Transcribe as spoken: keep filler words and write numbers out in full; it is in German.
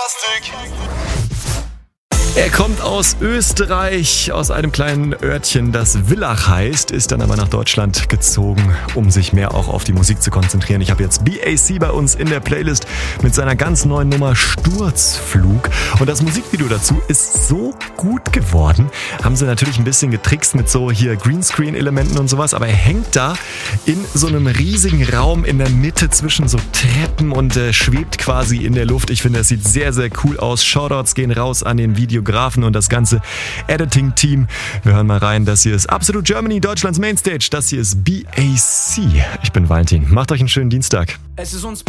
Bombastic. Er kommt aus Österreich, aus einem kleinen Örtchen, das Villach heißt, ist dann aber nach Deutschland gezogen, um sich mehr auch auf die Musik zu konzentrieren. Ich habe jetzt B A C bei uns in der Playlist mit seiner ganz neuen Nummer Sturzflug. Und das Musikvideo dazu ist so gut geworden. Haben sie natürlich ein bisschen getrickst mit so hier Greenscreen-Elementen und sowas, aber er hängt da in so einem riesigen Raum in der Mitte zwischen so Treppen und äh, schwebt quasi in der Luft. Ich finde, es sieht sehr, sehr cool aus. Shoutouts gehen raus an den Videografen und das ganze Editing-Team. Wir hören mal rein. Das hier ist Absolut Germany, Deutschlands Mainstage. Das hier ist B A C. Ich bin Valentin. Macht euch einen schönen Dienstag. Es ist uns